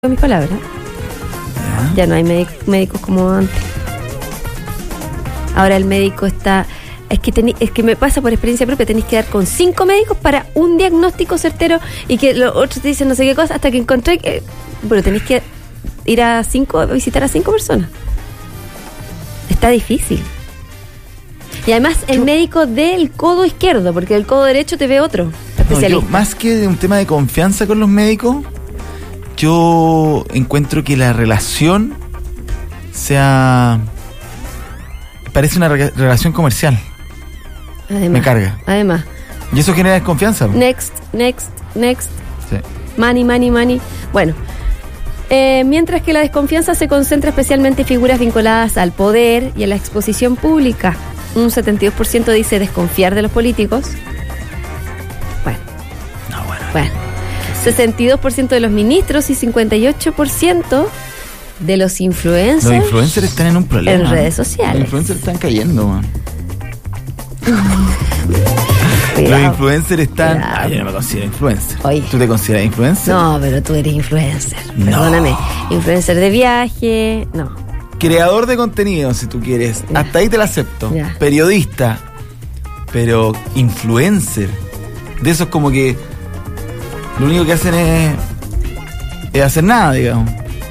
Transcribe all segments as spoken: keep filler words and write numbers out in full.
mis palabras. ¿Ya? Ya no hay médic- médicos como antes. Ahora el médico está... Es que, tení, es que me pasa por experiencia propia, tenéis que dar con cinco médicos para un diagnóstico certero y que los otros te dicen no sé qué cosa hasta que encontré que... Bueno, tenéis que ir a cinco, a visitar a cinco personas. Está difícil. Y además el Yo- médico del codo izquierdo, porque del codo derecho te ve otro No, especialista. yo, más que de un tema de confianza con los médicos, yo encuentro que la relación sea... Parece una re- relación comercial. Además, me carga. Además. Y eso genera desconfianza. ¿no? Next, next, next. Sí. Money, money, money. Bueno, eh, mientras que la desconfianza se concentra especialmente en figuras vinculadas al poder y a la exposición pública. Un setenta y dos por ciento dice desconfiar de los políticos. Bueno, No, bueno. bueno. sesenta y dos por ciento de los ministros y cincuenta y ocho por ciento de los influencers. Los influencers están en un problema. En redes sociales. Los influencers están cayendo, man. Cuidado. Los influencers están... Cuidado. Ah, yo no me considero influencer. Oye. ¿Tú te consideras influencer? No, pero tú eres influencer. No. Perdóname. Influencer de viaje. No. Creador de contenido, si tú quieres. Ya. Hasta ahí te la acepto. Ya. Periodista. Pero influencer. De esos como que lo único que hacen es, es hacer nada, digamos.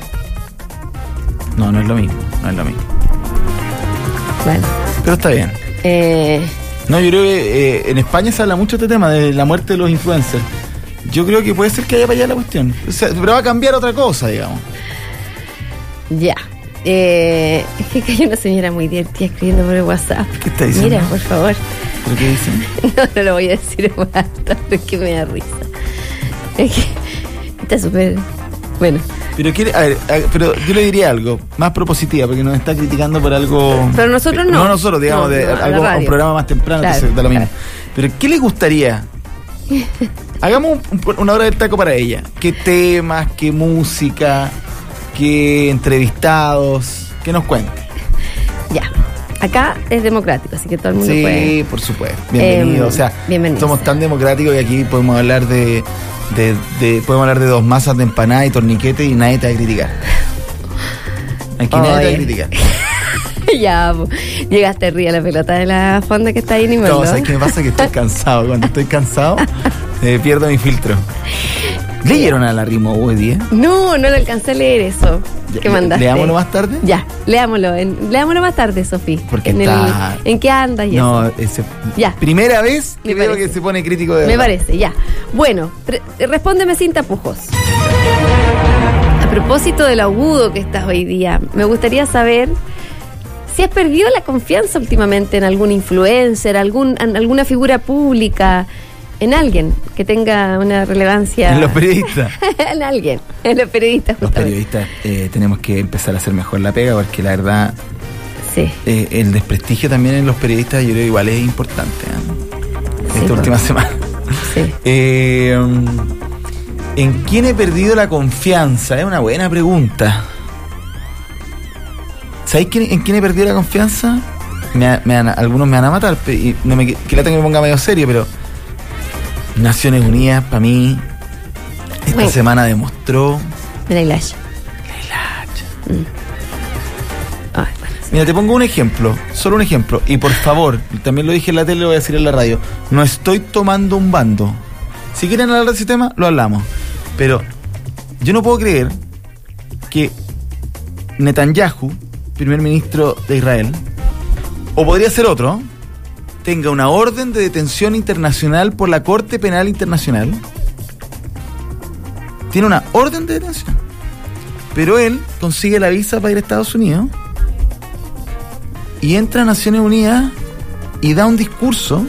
No, no es lo mismo. No es lo mismo. Bueno. Pero está bien. Eh, No, yo creo que eh, en España se habla mucho de este tema de la muerte de los influencers. Yo creo que puede ser que haya para allá la cuestión. O sea, pero va a cambiar otra cosa, digamos. ya. Eh, es que hay una señora muy divertida escribiendo por el WhatsApp. ¿Qué está diciendo? Mira, por favor. ¿Pero qué dicen? No, no lo voy a decir en voz alta, pero es que me da risa. Es que está súper... Bueno, Pero, quiere, a ver, a- pero yo le diría algo más propositiva, porque nos está criticando por algo... Pero nosotros no. No nosotros, digamos, No, de no, a la algo, radio. un programa más temprano, Claro, entonces da lo mismo. claro. Pero ¿qué le gustaría? Hagamos un- un- una hora del taco para ella. ¿Qué temas, qué música, qué entrevistados? ¿Qué nos cuente? ya. Acá es democrático, así que todo el mundo Sí, puede... por supuesto. Bienvenido. Eh, o sea, bienvenido somos sea. tan democráticos que aquí podemos hablar de, de, de- podemos hablar de dos masas de empanada y torniquete y nadie te va a criticar. Aquí nadie te va a Oye. criticar. ya, po. Llegaste arriba la pelota de la fonda que está ahí, ni me No, ¿sabes qué me pasa? Que estoy cansado. Cuando estoy cansado, eh, pierdo mi filtro. ¿Leyeron a la Rimo hoy día? No, no le alcancé a leer eso. Ya, ¿Qué le- mandaste? ¿Leámoslo más tarde? Ya, leámoslo. En, leámoslo más tarde, Sofía. Porque en está- el- ¿En qué andas y No, eso? ese, Ya. primera vez que Me veo parece. que se pone crítico de Me verdad. parece, ya. Bueno, pre- respóndeme sin tapujos. A propósito de lo agudo que estás hoy día, me gustaría saber si has perdido la confianza últimamente en algún influencer, algún, en alguna figura pública, en alguien que tenga una relevancia. En los periodistas. en alguien, en los periodistas, Los justamente. periodistas eh, tenemos que empezar a hacer mejor la pega, porque la verdad, Sí. eh, el desprestigio también en los periodistas, yo creo igual es importante. ¿eh? Sí, Esta pues. última semana. Sí. Eh, ¿En quién he perdido la confianza? Es una buena pregunta. ¿Sabéis quién- en quién he perdido la confianza? Me, ha- me van a- algunos me van a matar, pe- y no me, que la tengo que me ponga medio serio, pero Naciones Unidas, para mí, esta Bueno. semana demostró... Mira, Ilash. Ay, bueno, sí. Mira, te pongo un ejemplo, solo un ejemplo, y por favor, también lo dije en la tele, lo voy a decir en la radio, no estoy tomando un bando. Si quieren hablar de ese tema, lo hablamos. Pero yo no puedo creer que Netanyahu, primer ministro de Israel, o podría ser otro, tenga una orden de detención internacional por la Corte Penal Internacional. Tiene una orden de detención. Pero él consigue la visa para ir a Estados Unidos y entra a Naciones Unidas y da un discurso.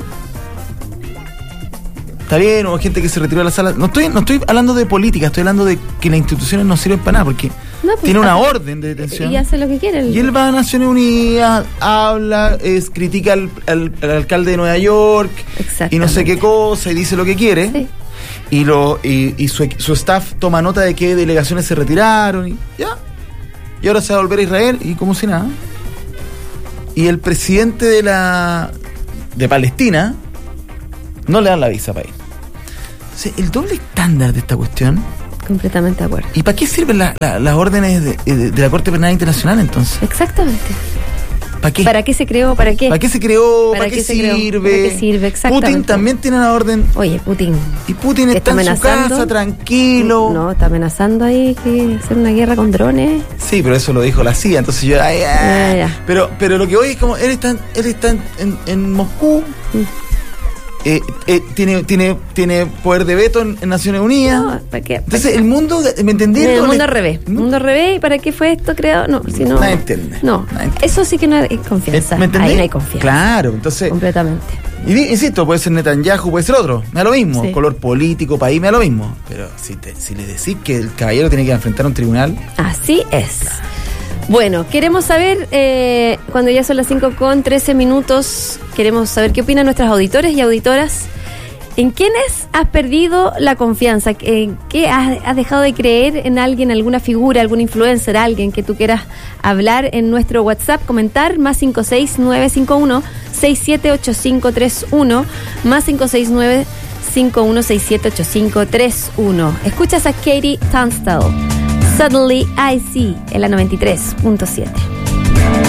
Está bien, hubo gente que se retiró de la sala. No estoy, no estoy hablando de política, estoy hablando de que las instituciones no sirven para nada, porque No, pues, tiene una hace- orden de detención. Y hace lo que quiere. el- Y él va a Naciones Unidas, habla, es, critica al, al- al alcalde de Nueva York y no sé qué cosa, y dice lo que quiere. Sí. Y lo y, y su, su staff toma nota de qué delegaciones se retiraron y ya. Y ahora se va a volver a Israel y como si nada. Y el presidente de la de Palestina no le dan la visa para ir. O sea, el doble estándar de esta cuestión Completamente de acuerdo. ¿Y para qué sirven la, la, las órdenes de, de, de la Corte Penal Internacional entonces? Exactamente. ¿Para qué? ¿Para qué se creó? ¿Para qué? ¿Para qué se creó? ¿Para, ¿Para qué, qué se sirve? creó? ¿Para qué sirve? Exactamente. Putin también tiene una orden. Oye, Putin. Y Putin está, está en su amenazando. casa, tranquilo. No, está amenazando ahí que hacer una guerra con drones. Sí, pero eso lo dijo la C I A, entonces yo... Ay, ay. Ah, ya. Pero, pero lo que hoy es como, él está, él está en, en, en Moscú, Mm. eh, eh, tiene, tiene, tiene poder de veto en, en Naciones Unidas. No, ¿para qué? Entonces el mundo, ¿me entendí? El mundo Le- al revés. El mundo al revés. ¿Y para qué fue esto creado? No, si no. Nadie entiende. No, Nadie entiende. eso sí que no hay confianza. ¿Me entendí? Ahí no hay confianza. Claro, entonces... Completamente. Y di- insisto, puede ser Netanyahu, puede ser otro, me da lo mismo, Sí. color político, país, me da lo mismo. Pero si, te, si le decís que el caballero tiene que enfrentar a un tribunal, Así es. Bueno, queremos saber, eh, cuando ya son las cinco con trece minutos, queremos saber qué opinan nuestros auditores y auditoras. ¿En quiénes has perdido la confianza? ¿En qué has, has dejado de creer en alguien, alguna figura, algún influencer, alguien que tú quieras hablar en nuestro WhatsApp? Comentar, más cinco seis nueve cinco uno seis siete ocho cinco tres uno, más cinco seis nueve cinco uno seis siete ocho cinco tres uno. Escuchas a Katie Tunstall. Suddenly I See, en la noventa y tres punto siete.